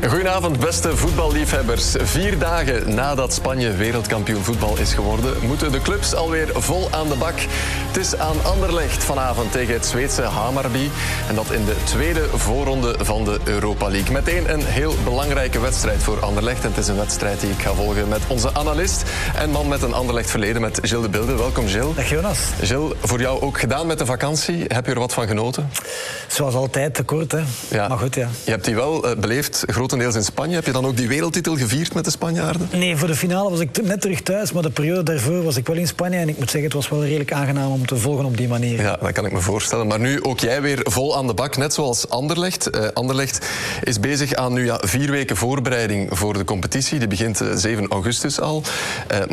Goedenavond, beste voetballiefhebbers. 4 dagen nadat Spanje wereldkampioen voetbal is geworden, moeten de clubs alweer vol aan de bak. Het is aan Anderlecht vanavond tegen het Zweedse Hammarby. En dat in de tweede voorronde van de Europa League. Meteen een heel belangrijke wedstrijd voor Anderlecht. En het is een wedstrijd die ik ga volgen met onze analist en man met een Anderlecht verleden, met Gilles de Bilde. Welkom, Gilles. Dag, Jonas. Gilles, voor jou ook gedaan met de vakantie. Heb je er wat van genoten? Zoals altijd, te kort, hè. Ja. Maar goed, ja. Je hebt die wel beleefd, grotendeels in Spanje. Heb je dan ook die wereldtitel gevierd met de Spanjaarden? Nee, voor de finale was ik net terug thuis, maar de periode daarvoor was ik wel in Spanje. En ik moet zeggen, het was wel redelijk aangenaam om te volgen op die manier. Ja, dat kan ik me voorstellen. Maar nu ook jij weer vol aan de bak, net zoals Anderlecht. Anderlecht is bezig aan nu 4 weken voorbereiding voor de competitie. Die begint 7 augustus al.